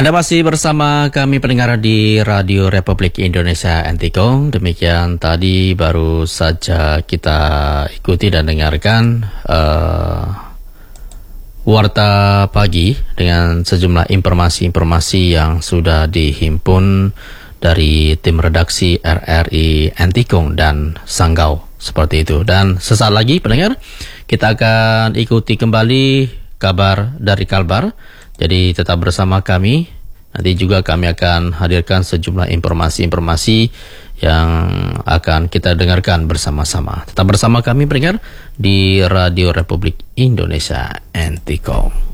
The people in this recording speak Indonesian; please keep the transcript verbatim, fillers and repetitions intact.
Anda masih bersama kami pendengar di Radio Republik Indonesia Antikong. Demikian tadi baru saja kita ikuti dan dengarkan uh, Warta Pagi dengan sejumlah informasi-informasi yang sudah dihimpun dari tim redaksi R R I Antikong dan Sanggau. Seperti itu. Dan sesaat lagi pendengar, kita akan ikuti kembali kabar dari Kalbar. Jadi tetap bersama kami. Nanti juga kami akan hadirkan sejumlah informasi-informasi yang akan kita dengarkan bersama-sama. Tetap bersama kami pendengar di Radio Republik Indonesia Antikong.